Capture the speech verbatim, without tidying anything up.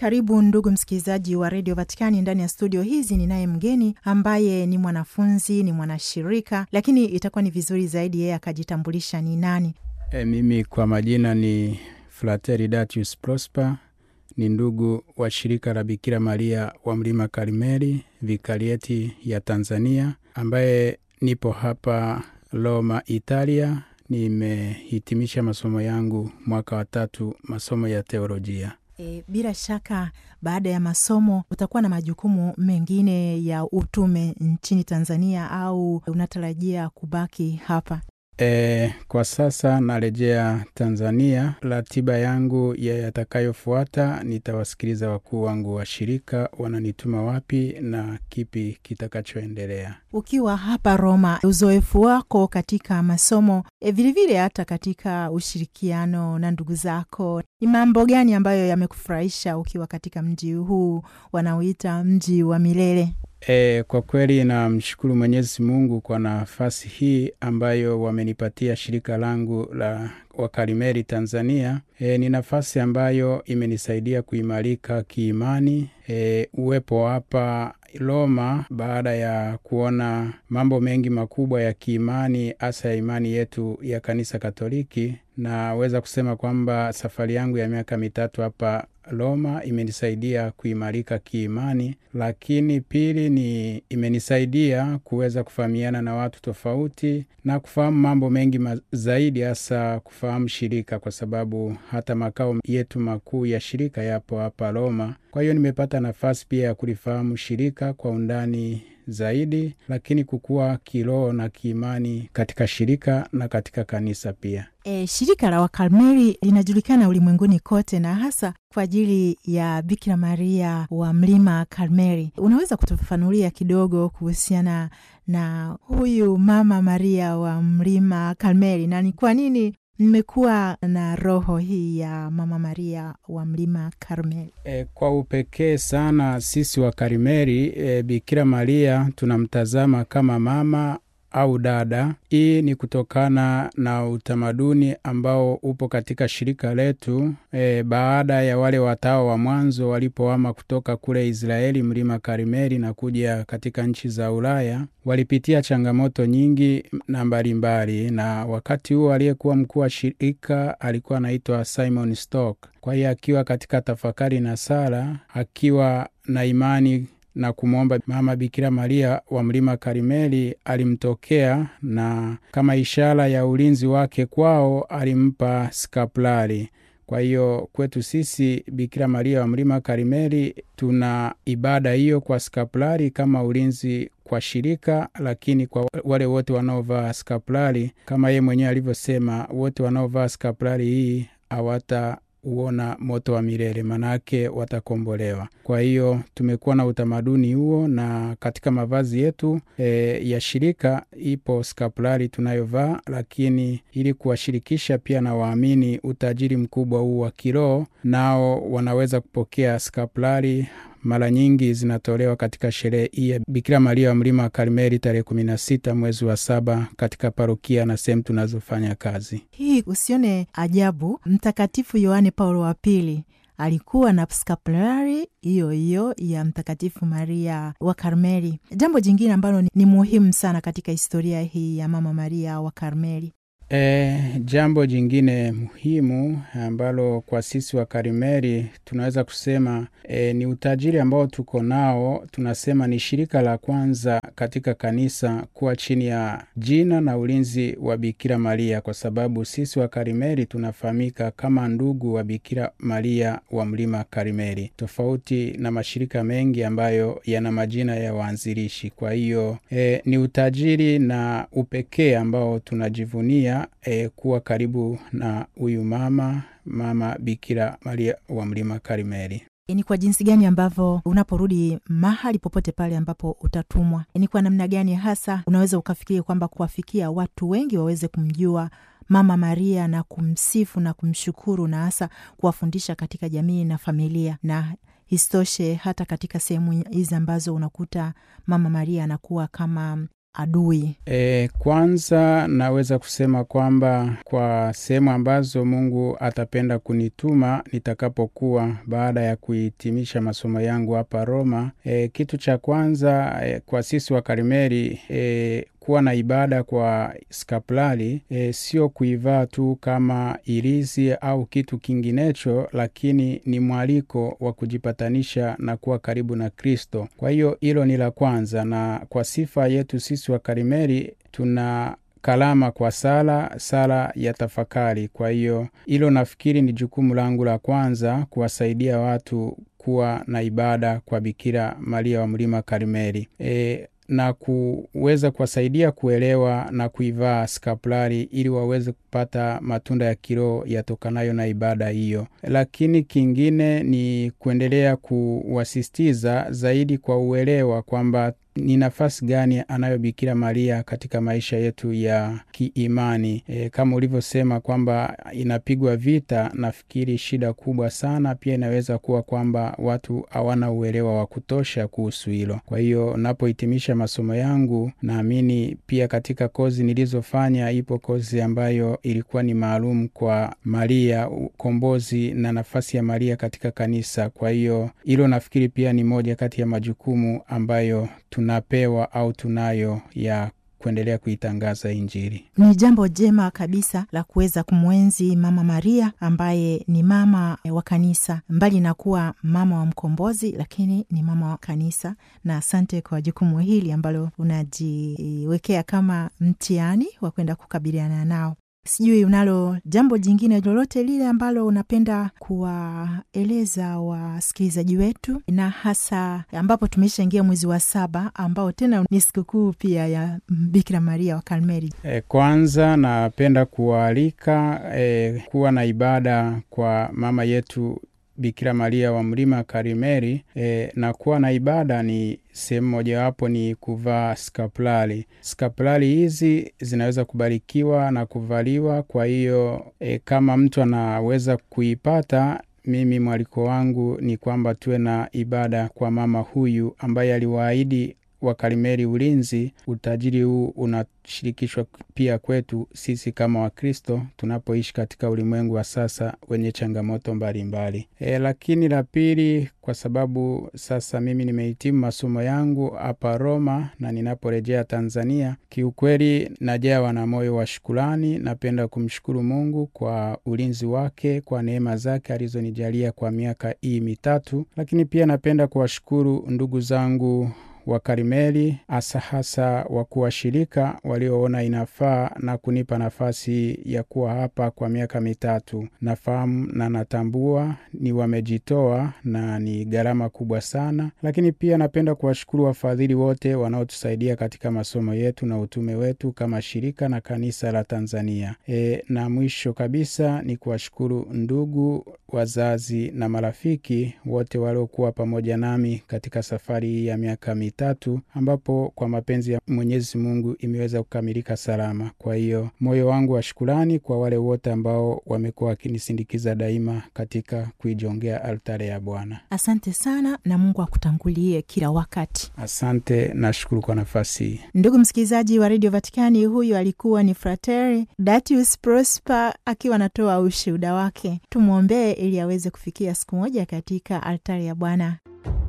Karibu ndugu msikilizaji wa Radio Vatikani. Ndani ya studio hizi ninaye mgeni ambaye ni mwanafunzi, ni mwanashirika, lakini itakuwa ni vizuri zaidi yeye akajitambulisha ni nani. E, mimi kwa majina ni Frateri Datius Prosper, ni ndugu wa shirika la Bikira Maria wa Mlima Karmeli, vikarieti ya Tanzania, ambaye nipo hapa Roma, Italia. Nimehitimisha masomo yangu mwaka wa tatu, masomo ya teolojia. E, bila shaka baada ya masomo utakuwa na majukumu mengine ya utume nchini Tanzania au unatarajia kubaki hapa? E, kwa sasa narejea Tanzania. Ratiba yangu ya yatakayofuata, nitawasikiliza wakuu wangu wa shirika wananituma wapi na kipi kitakachoendelea. Ukiwa hapa Roma, uzoefu wako katika masomo, e, vile vile hata katika ushirikiano na ndugu zako, ni mambo gani ambayo yamekufurahisha ukiwa katika mji huu wanaoita mji wa milele? E, kwa kweli na mshukuru Mwenyezi Mungu kwa nafasi hii ambayo wamenipatia shirika langu la Wakarmeli Tanzania. E, ni nafasi ambayo imenisaidia kuimarika kiimani. E, uwepo hapa Roma baada ya kuona mambo mengi makubwa ya kiimani, hasa ya imani yetu ya Kanisa Katoliki, na weza kusema kwamba safari yangu ya miaka mitatu hapa Roma imenisaidia kuimarika kiimani. Lakini pili ni imenisaidia kuweza kufahamiana na watu tofauti na kufahamu mambo mengi ma zaidi, hasa kufahamu shirika, kwa sababu hata makao yetu makuu ya shirika yapo hapa Roma. Kwa hiyo nimepata nafasi pia ya kulifahamu shirika kwa undani zaidi, lakini kukua kiroho na kiimani katika shirika na katika kanisa pia. E, shirika la Wakarmeli linajulikana ulimwenguni kote na hasa kwa ajili ya Bikira Maria wa Mlima Karmeli. Unaweza kutufafanulia kidogo kuhusiana na huyu Mama Maria wa Mlima Karmeli, na ni kwa nini mmekuwa na roho hii ya Mama Maria wa Mlima Karmeli? E, kwa upekee sana sisi wa Karmeli, e, Bikira Maria tunamtazama kama mama au dada. Hii ni kutokana na utamaduni ambao upo katika shirika letu. E, baada ya wale watawa wa mwanzo walipohama kutoka kule Israeli Mlima Karmeli na kuja katika nchi za Ulaya, walipitia changamoto nyingi na mbalimbali, na wakati huo aliyekuwa mkuu wa shirika alikuwa anaitwa Simon Stock. Kwa hiyo akiwa katika tafakari na sala, akiwa na imani na kumwomba Mama Bikira Maria wa Mlima Karmeli, alimtokea na kama ishara ya ulinzi wake kwao alimpa skapulari. Kwa hiyo kwetu sisi Bikira Maria wa Mlima Karmeli tuna ibada hiyo kwa skapulari kama ulinzi kwa shirika, lakini kwa wale wote wanaovaa skapulari, kama yeye mwenyewe alivyosema, wote wanaovaa skapulari hii hawata uona moto wa milele, manake watakombolewa. Kwa hiyo tumekuwa na utamaduni huo, na katika mavazi yetu e, ya shirika ipo skapulari tunayovaa, lakini ili kuwashirikisha pia na waamini utajiri mkubwa huu wa kiroho, nao wanaweza kupokea skapulari. Mara nyingi zinatolewa katika sherehe hii ya Bikira Maria wa Mlima Karmeli tarehe kumi na sita mwezi wa saba katika parokia na sehemu tunazofanya kazi. Hii usione ajabu, Mtakatifu Yohane Paulo wa pili alikuwa na skapulari hiyo hiyo ya Mtakatifu Maria wa Karmeli. Jambo jingine ambalo ni, ni muhimu sana katika historia hii ya Mama Maria wa Karmeli. E, jambo jingine muhimu ambalo kwa sisi wa Karmeli tunaweza kusema e, ni utajiri ambao tuko nao. Tunasema ni shirika la kwanza katika kanisa kuwa chini ya jina na ulinzi wa Bikira Maria, kwa sababu sisi wa Karmeli tunafahamika kama ndugu wa Bikira Maria wa Mlima Karmeli, tofauti na mashirika mengi ambayo yana majina ya waanzilishi. Kwa hiyo e, ni utajiri na upekee ambao tunajivunia E, kuwa karibu na huyu mama mama Bikira Maria wa Mlima Karmeli. Ni kwa jinsi gani ambavyo unaporudi mahali popote pale ambapo utatumwa, ni kwa namna gani hasa unaweza ukafikiria kwamba kuwafikia watu wengi waweze kumjua Mama Maria na kumsifu na kumshukuru, na hasa kuwafundisha katika jamii na familia? Na istoshe hata katika sehemu hizi ambazo unakuta Mama Maria anakuwa kama adui? E, kwanza naweza kusema kwamba kwa sehemu ambazo Mungu atapenda kunituma nitakapokuwa baada ya kuhitimisha masomo yangu hapa Roma, e, kitu cha kwanza e, kwa sisi wa Karmeli e, kuwa na ibada kwa skapulari e, sio kuivaa tu kama irizi au kitu kinginecho, lakini ni mwaliko wa kujipatanisha na kuwa karibu na Kristo. Kwa hiyo hilo ni la kwanza, na kwa sifa yetu sisi wa Karmeli tuna kalama kwa sala, sala ya tafakari. Kwa hiyo hilo nafikiri ni jukumu langu la kwanza, kuwasaidia watu kuwa na ibada kwa Bikira Maria wa Mlima Karmeli. E, na kuweza kuwasaidia kuelewa na kuivaa skapulari ili waweze kupata matunda ya kiroho yatokanayo na ibada hiyo. Lakini kingine ni kuendelea kuwasisitiza zaidi kwa uelewa kwamba ni nafasi gani anayo Bikira Maria katika maisha yetu ya kiimani. E, kama ulivyosema kwamba inapigwa vita, nafikiri shida kubwa sana pia inaweza kuwa kwamba watu hawana uelewa wa kutosha kuhusu hilo. Kwa hiyo napohitimisha masomo yangu, naamini pia katika kozi nilizofanya ipo kozi ambayo ilikuwa ni maalum kwa Maria, ukombozi na nafasi ya Maria katika kanisa. Kwa hiyo hilo nafikiri pia ni moja kati ya majukumu ambayo tunapewa au tunayo ya kuendelea kuitangaza Injili. Ni jambo jema kabisa la kuweza kumwenzi Mama Maria ambaye ni mama wa kanisa, mbali na kuwa mama wa mkombozi, lakini ni mama wa kanisa. Na asante kwa jukumu hili ambalo unajiwekea kama mtihani wa kwenda kukabiliana nao. Sijui unalo jambo jingine lolote lile ambalo unapenda kuwaeleza wasikilizaji wetu, na hasa ambapo tumeshaingia mwezi wa saba ambao tena ni sikukuu pia ya Bikira Maria wa Karmeli. E, kwanza napenda kuwaalika e, kuwa na ibada kwa mama yetu Bikira Maria wa Mlima Karmeli. E, na kuwa na ibada ni sehemu moja wapo ni kuvaa skapulari. Skapulari hizi zinaweza kubarikiwa na kuvaliwa. Kwa hiyo e, kama mtu anaweza kuipata, mimi mwaliko wangu ni kwamba tuwe na ibada kwa mama huyu ambaye aliwaahidi wa Karmeli ulinzi. Utajiri huu unashirikishwa pia kwetu sisi kama Wakristo tunapoishi katika ulimwengu wa sasa wenye changamoto mbalimbali. E, lakini la pili, kwa sababu sasa mimi nimehitimu masomo yangu hapa Roma na ninaporejea Tanzania, kiukweli najawa na moyo wa shukrani. Napenda kumshukuru Mungu kwa ulinzi wake, kwa neema zake alizonijalia kwa miaka hii mitatu. Lakini pia napenda kuwashukuru ndugu zangu wa Karmeli, hasa hasa wakuu wa shirika walioona inafaa na kunipa nafasi ya kuwa hapa kwa miaka mitatu. Nafahamu na natambua ni wamejitoa na ni gharama kubwa sana. Lakini pia napenda kuwashukuru wafadhili wote wanaotusaidia katika masomo yetu na utume wetu kama shirika na kanisa la Tanzania. E, na mwisho kabisa ni kuwashukuru ndugu, wazazi na marafiki wote waliokuwa pamoja nami katika safari ya miaka mitatu, ambapo kwa mapenzi ya Mwenyezi Mungu imeweza kukamilika salama. Kwa hiyo moyo wangu wa shukrani kwa wale wote ambao wamekuwa wakinisindikiza daima katika kuijongea altare ya Bwana. Asante sana na Mungu akutangulie kila wakati. Asante, nashukuru kwa nafasi. Ndugu msikilizaji wa Radio Vatikani, huyu alikuwa ni Frateri Datius Prosper akiwa anatoa ushuhuda wake. Tumuombee ili aweze kufikia siku moja katika altare ya Bwana.